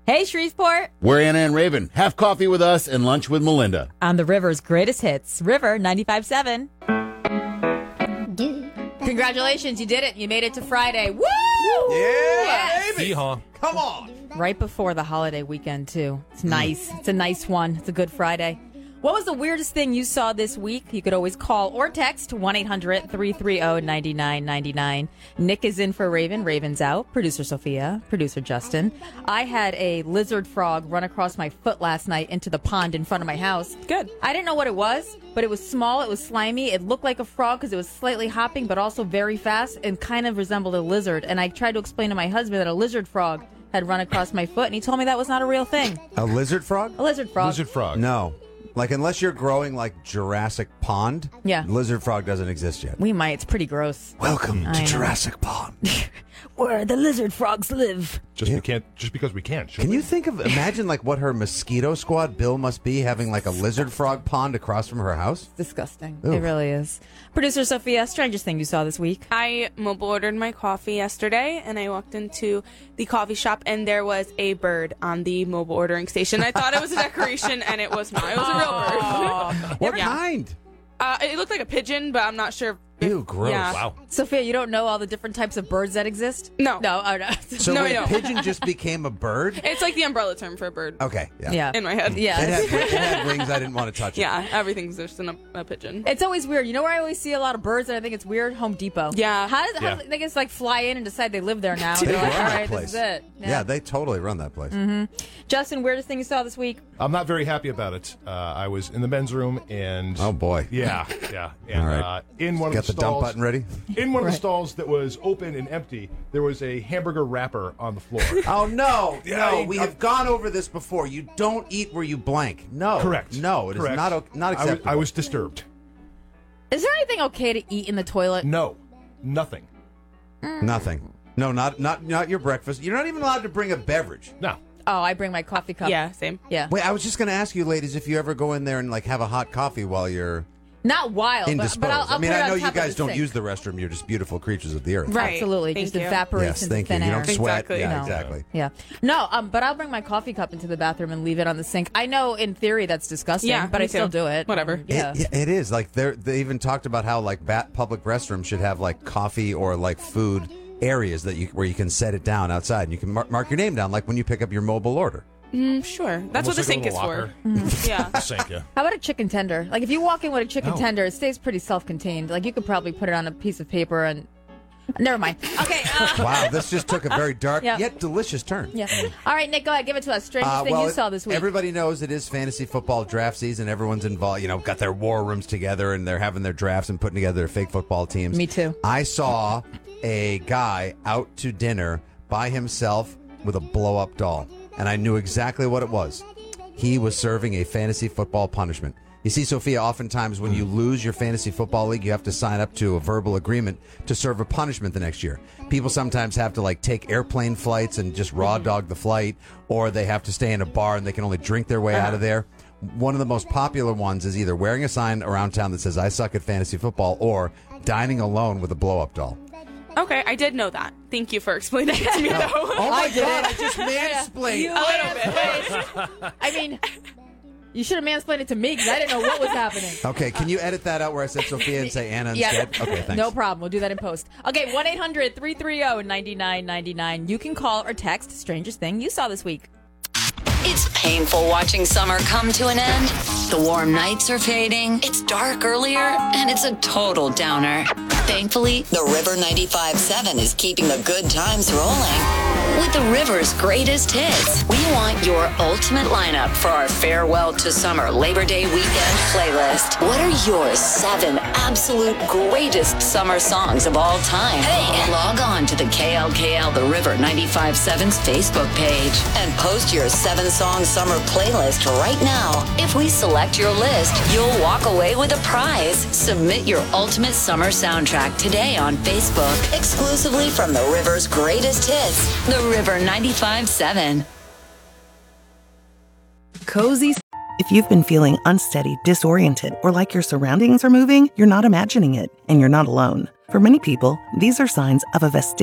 Hey, Shreveport. We're Anna and Raven. Have coffee with us and lunch with Melinda. On the River's greatest hits, River 95.7. Congratulations, you did it. You made it to Friday. Woo! Yeah, baby. Yeehaw. Come on. Right before the holiday weekend, too. It's nice. It's a nice one. It's a good Friday. What was the weirdest thing you saw this week? You could always call or text 1-800-330-9999. Nick is in for Raven. Raven's out. Producer Sophia. Producer Justin. I had a lizard frog run across my foot last night into the pond in front of my house. Good. I didn't know what it was, but it was small. It was slimy. It looked like a frog because it was slightly hopping, but also very fast and kind of resembled a lizard. And I tried to explain to my husband that a lizard frog had run across my foot, and he told me that was not a real thing. A lizard frog? A lizard frog. Lizard frog. No. Like, unless you're growing like Jurassic Pond, Yeah. lizard frog doesn't exist yet. We might. It's pretty gross. Welcome I to know. Jurassic Pond. Where the lizard frogs live. Just because we can't. Can you imagine like what her mosquito squad bill must be having like a lizard frog pond across from her house? Disgusting. Ooh. It really is. Producer Sophia, strangest thing you saw this week? I mobile ordered my coffee yesterday, and I walked into the coffee shop, and there was a bird on the mobile ordering station. I thought it was a decoration, and it was not. It was a real bird. What Yeah. kind? It looked like a pigeon, but I'm not sure. Ew, gross. Yeah. Wow. Sophia, you don't know all the different types of birds that exist? No. No, oh, no. So No, wait, no. pigeon just became a bird? It's like the umbrella term for a bird Okay, yeah. Yeah. in my head. Yeah. It had wings. I didn't want to touch it. Yeah, everything's just in a pigeon. It's always weird. You know where I always see a lot of birds and I think it's weird? Home Depot. Yeah. How Yeah. they just like fly in and decide they live there now? They They're like, run all that right, place. this is it. Yeah, they totally run that place. Justin, weirdest thing you saw this week? I'm not very happy about it. I was in the men's room and... Oh, boy. Yeah. And All right. in one Got of the the dump stalls... button ready? In one of Right. the stalls that was open and empty, there was a hamburger wrapper on the floor. Oh, no. Yeah, No, we have gone over this before. You don't eat where you blank. No. Correct. No, it is Correct. not acceptable. I was disturbed. Is there anything okay to eat in the toilet? No. Nothing. Nothing. No, not your breakfast. You're not even allowed to bring a beverage. No. Oh, I bring my coffee cup. Yeah, same. Yeah. Wait, I was just going to ask you, ladies, if you ever go in there and like have a hot coffee while you're Not wild, indisposed. but I'll I mean, put it I on know you top of guys the don't sink. use the restroom. You're just beautiful creatures of the earth. Right. Absolutely. Thank Just you. evaporates Yes, into thank thin you. You air. don't sweat. Exactly. Yeah, No. exactly. Yeah. No, but I'll bring my coffee cup into the bathroom and leave it on the sink. I know in theory that's disgusting, Yeah, but me I still too. do it. Whatever. Yeah. It is. Like they even talked about how like public restrooms should have like coffee or like food areas where you can set it down outside and you can mark your name down like when you pick up your mobile order. Sure. That's what the Almost like sink a is little for. locker. Yeah. Sink, yeah. How about a chicken tender? Like if you walk in with a chicken Oh. tender, it stays pretty self-contained. Like you could probably put it on a piece of paper and... Never mind. Okay. Wow, this just took a very dark Yeah. yet delicious turn. Yeah. All right, Nick, go ahead. Give it to us. Strangest thing you saw this week. Everybody knows it is fantasy football draft season. Everyone's involved, got their war rooms together and they're having their drafts and putting together their fake football teams. Me too. I saw a guy out to dinner by himself with a blow-up doll, and I knew exactly what it was. He was serving a fantasy football punishment. You see, Sophia, oftentimes when you lose your fantasy football league, you have to sign up to a verbal agreement to serve a punishment the next year. People sometimes have to like take airplane flights and just raw dog the flight, or they have to stay in a bar and they can only drink their way out of there. One of the most popular ones is either wearing a sign around town that says, "I suck at fantasy football," or dining alone with a blow-up doll. Okay, I did know that. Thank you for explaining it to me, though. Oh my God, I just mansplained. A little bit. I mean, you should have mansplained it to me because I didn't know what was happening. Okay, can you edit that out where I said Sophia and say Anna Yeah. instead? Okay, thanks. No problem. We'll do that in post. Okay, 1-800-330-9999. You can call or text strangest thing you saw this week. It's painful watching summer come to an end. The warm nights are fading, it's dark earlier, and it's a total downer. Thankfully, the River 95.7 is keeping the good times rolling. With the River's greatest hits, we want your ultimate lineup for our Farewell to Summer Labor Day weekend playlist. What are your 7 absolute greatest summer songs of all time? Hey, log on to the KLKL The River 95.7's Facebook page and post your 7-song summer playlist right now. If we select your list, you'll walk away with a prize. Submit your ultimate summer soundtrack today on Facebook, exclusively from the River's greatest hits, The River 95.7. Cozy. If you've been feeling unsteady, disoriented, or like your surroundings are moving, you're not imagining it, and you're not alone. For many people, these are signs of a vestigial